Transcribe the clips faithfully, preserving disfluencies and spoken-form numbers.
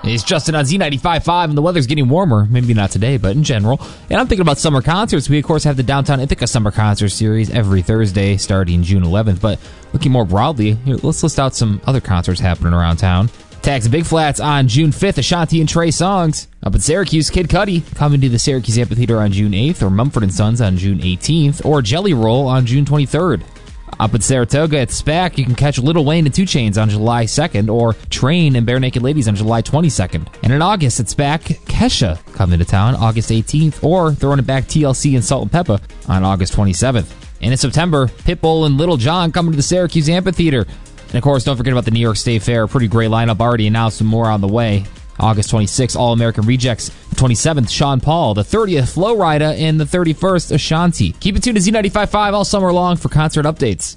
It's Justin on Z ninety-five point five, and the weather's getting warmer. Maybe not today, but in general. And I'm thinking about summer concerts. We, of course, have the Downtown Ithaca Summer Concert Series every Thursday starting June eleventh. But looking more broadly, here, let's list out some other concerts happening around town. Tags Big Flats on June fifth, Ashanti and Trey Songz. Up in Syracuse, Kid Cudi coming to the Syracuse Amphitheater on June eighth, or Mumford and Sons on June eighteenth, or Jelly Roll on June twenty-third. Up in Saratoga at SPAC, you can catch Lil Wayne and two Chainz on July second, or Train and Bare Naked Ladies on July twenty-second. And in August at SPAC, Kesha coming to town August eighteenth, or throwing it back T L C and Salt and Peppa on August twenty-seventh. And in September, Pitbull and Little John coming to the Syracuse Amphitheater. And of course, don't forget about the New York State Fair. Pretty great lineup already announced, some more on the way. August twenty-sixth, All American Rejects. The twenty-seventh, Sean Paul. The thirtieth, Flo Rida. And the thirty-first, Ashanti. Keep it tuned to Z ninety-five point five all summer long for concert updates.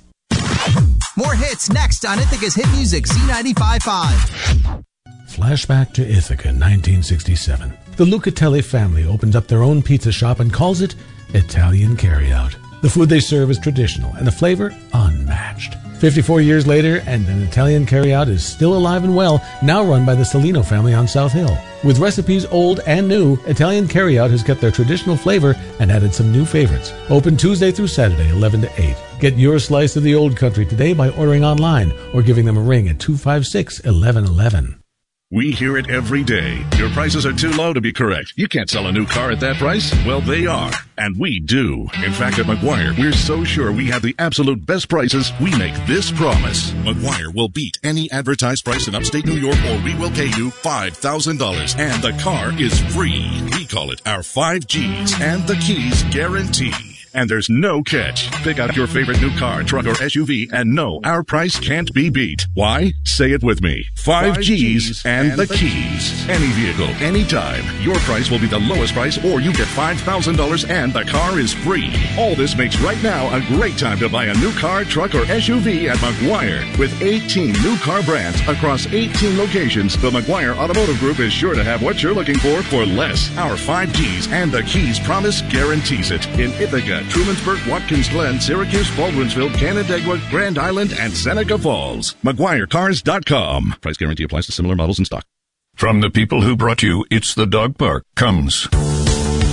More hits next on Ithaca's Hit Music, Z ninety-five point five. Flashback to Ithaca, nineteen sixty-seven. The Lucatelli family opens up their own pizza shop and calls it Italian Carryout. The food they serve is traditional and the flavor unmatched. fifty-four years later, and an Italian Carryout is still alive and well, now run by the Salino family on South Hill. With recipes old and new, Italian Carryout has kept their traditional flavor and added some new favorites. Open Tuesday through Saturday, eleven to eight. Get your slice of the old country today by ordering online or giving them a ring at two five six, eleven eleven. We hear it every day. Your prices are too low to be correct. You can't sell a new car at that price. Well, they are. And we do. In fact, at McGuire, we're so sure we have the absolute best prices, we make this promise. McGuire will beat any advertised price in upstate New York, or we will pay you five thousand dollars. And the car is free. We call it our five G's and the keys guarantee. And there's no catch. Pick out your favorite new car, truck, or S U V, and know our price can't be beat. Why? Say it with me. Five G's and the keys. Any vehicle, anytime. Your price will be the lowest price, or you get five thousand dollars and the car is free. All this makes right now a great time to buy a new car, truck, or S U V at McGuire. With eighteen new car brands across eighteen locations, the McGuire Automotive Group is sure to have what you're looking for for less. Our five G's and the keys promise guarantees it. In Ithaca, Trumansburg, Watkins Glen, Syracuse, Baldwinsville, Canandaigua, Grand Island, and Seneca Falls. McGuire Cars dot com. Price guarantee applies to similar models in stock. From the people who brought you It's the Dog Park comes